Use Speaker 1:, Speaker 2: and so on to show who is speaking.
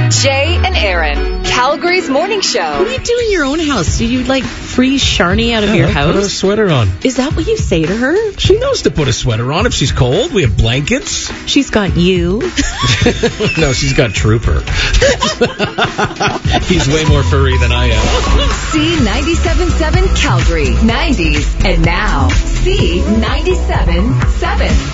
Speaker 1: Jay and Aaron, Calgary's morning show.
Speaker 2: What do you do in your own house? Do you, freeze Sharnie out of your house?
Speaker 3: Put a sweater on.
Speaker 2: Is that what you say to her?
Speaker 3: She knows to put a sweater on if she's cold. We have blankets.
Speaker 2: She's got you.
Speaker 3: No, she's got Trooper. He's way more furry than I am.
Speaker 1: C97.7 Calgary, 90s, and now C97.7.